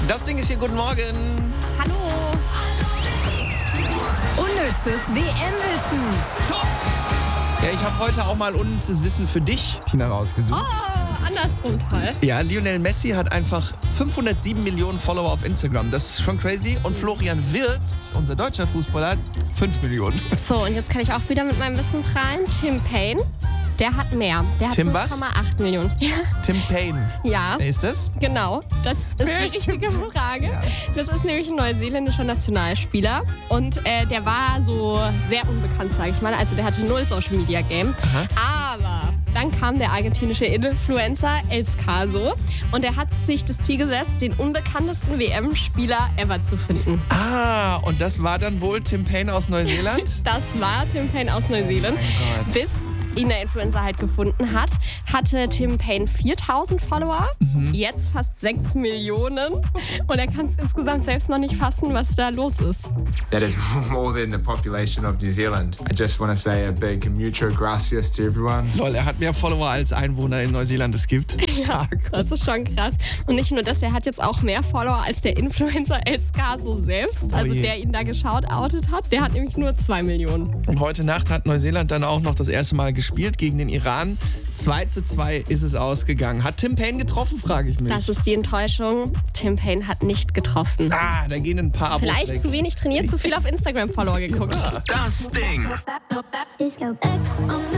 Das Ding ist hier, guten Morgen. Hallo. Unnützes WM-Wissen. Ja, ich habe heute auch mal unnützes Wissen für dich, Tina, rausgesucht. Oh, andersrum, toll. Ja, Lionel Messi hat einfach 507 Millionen Follower auf Instagram. Das ist schon crazy. Und Florian Wirtz, unser deutscher Fußballer, hat 5 Millionen. So, und jetzt kann ich auch wieder mit meinem Wissen prallen. Tim Payne, der hat mehr. Der hat Tim was? 5,8 Millionen. Ja, Tim Payne. ja, Wer ist das? genau. Das ist Wer die ist richtige Tim Payne? Frage. Ja. Das ist nämlich ein neuseeländischer Nationalspieler. Und der war so sehr unbekannt, sage ich mal. Also der hatte null Social Media Game. Aber dann kam der argentinische Influencer El Scaso und der hat sich das Ziel gesetzt, den unbekanntesten WM-Spieler ever zu finden. Ah, und das war dann wohl Tim Payne aus Neuseeland? Das war Tim Payne aus Neuseeland. Oh Gott. Bis ihn der Influencer halt gefunden hat, hatte Tim Payne 4.000 Follower, jetzt fast 6 Millionen. Und er kann es insgesamt selbst noch nicht fassen, was da los ist. That is more than the population of New Zealand. I just want to say a big mucho gracias to everyone. Lol, er hat mehr Follower als Einwohner in Neuseeland es gibt. Stark. Das ist schon krass. Und nicht nur das, er hat jetzt auch mehr Follower als der Influencer El Scaso selbst, also je. der ihn da geschaut-outet hat. Der hat nämlich nur 2 Millionen. Und heute Nacht hat Neuseeland dann auch noch das erste Mal gespielt gegen den Iran. 2:2 ist es ausgegangen. Hat Tim Payne getroffen, frage ich mich. Das ist die Enttäuschung. Tim Payne hat nicht getroffen. Da gehen ein paar Abos Vielleicht weg. zu wenig trainiert, zu viel auf Instagram-Follower geguckt. Das Ding. Disco X on